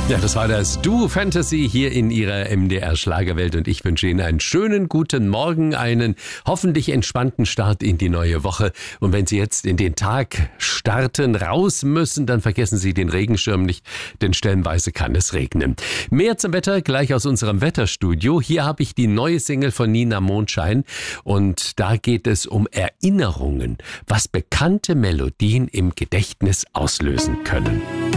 Ja, das war das Duo Fantasy hier in Ihrer MDR Schlagerwelt und ich wünsche Ihnen einen schönen guten Morgen, einen hoffentlich entspannten Start in die neue Woche. Und wenn Sie jetzt in den Tag starten, raus müssen, dann vergessen Sie den Regenschirm nicht, denn stellenweise kann es regnen. Mehr zum Wetter gleich aus unserem Wetterstudio. Hier habe ich die neue Single von Nina Mondschein und da geht es um Erinnerungen, was bekannte Melodien im Gedächtnis auslösen können.